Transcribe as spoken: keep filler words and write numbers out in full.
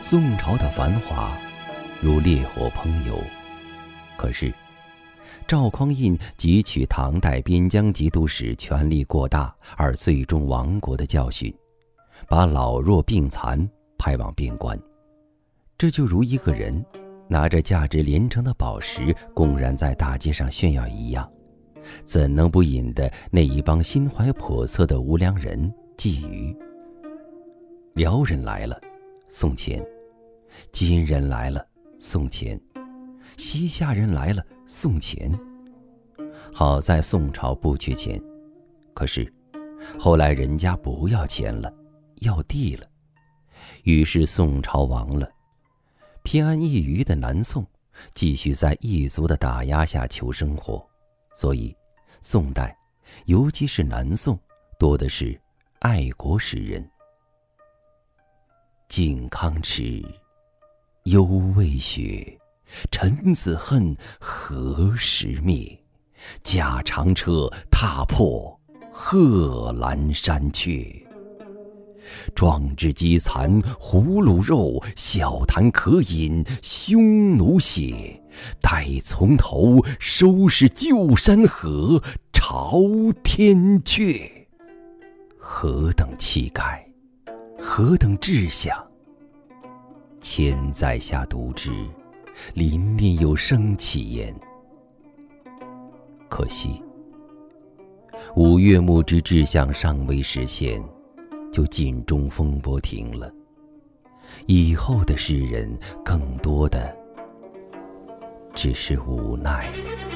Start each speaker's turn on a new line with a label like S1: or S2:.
S1: 宋朝的繁华如烈火烹油，可是赵匡胤汲取唐代边疆节度使权力过大而最终亡国的教训，把老弱病残派往边关。这就如一个人拿着价值连城的宝石公然在大街上炫耀一样，怎能不引得那一帮心怀叵测的无良人觊觎？辽人来了，送钱；金人来了，送钱；西夏人来了，送钱。好在宋朝不缺钱，可是后来人家不要钱了，要地了，于是宋朝亡了。偏安一隅的南宋继续在异族的打压下求生活，所以宋代尤其是南宋多的是爱国诗人。靖康耻，犹未雪，臣子恨，何时灭？驾长车，踏破贺兰山阙。壮志饥残胡虏肉，笑谈渴饮匈奴血。待从头，收拾旧山河，朝天阙。何等气概，何等志向！千载下读之，临念有生气焉。可惜五岳牧之志向尚未实现，就尽中风波停了。以后的诗人更多的只是无奈了。